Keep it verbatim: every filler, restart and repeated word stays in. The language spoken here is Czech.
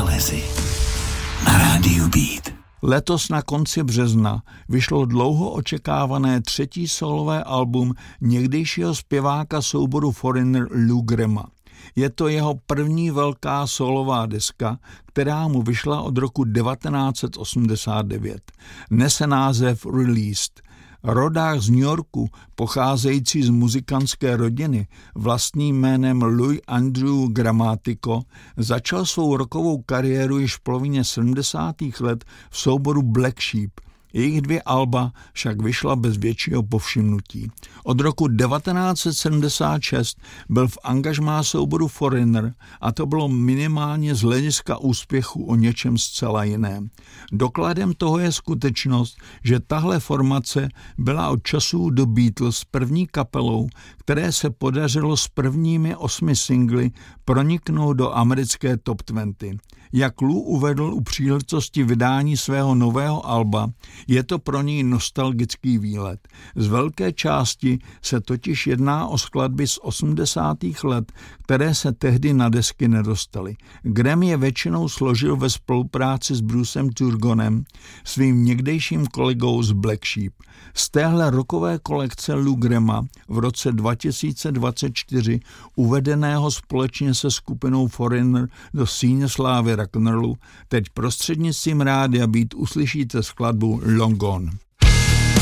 nálezy na rádiu Beat. Letos na konci března vyšlo dlouho očekávané třetí solové album někdejšího zpěváka souboru Foreigner Lou Grahamma. Je to jeho první velká solová deska, která mu vyšla od roku devatenáct set osmdesát devět. Nese název Released. Rodák z New Yorku, pocházející z muzikantské rodiny, vlastním jménem Louis Andrew Grammatico, začal svou rockovou kariéru již v polovině sedmdesátých let v souboru Black Sheep. Jejich dvě alba však vyšla bez většího povšimnutí. Od roku devatenáct set sedmdesát šest byl v angažmá souboru Foreigner a to bylo minimálně z hlediska úspěchu o něčem zcela jiném. Dokladem toho je skutečnost, že tahle formace byla od časů do Beatles první kapelou, které se podařilo s prvními osmi singly proniknout do americké top dvacet. Jak Lou uvedl u příležitosti vydání svého nového alba, je to pro něj nostalgický výlet. Z velké části se totiž jedná o skladby z osmdesátých let, které se tehdy na desky nedostaly. Graham je většinou složil ve spolupráci s Brucem Turgonem, svým někdejším kolegou z Black Sheep. Z téhle rockové kolekce Lou Grahamma v roce dva tisíce dvacet čtyři uvedeného společně se skupinou Foreigner do síně slávy rock'n'rollu teď prostřednictvím rádia Beat uslyšíte skladbu Long Gone.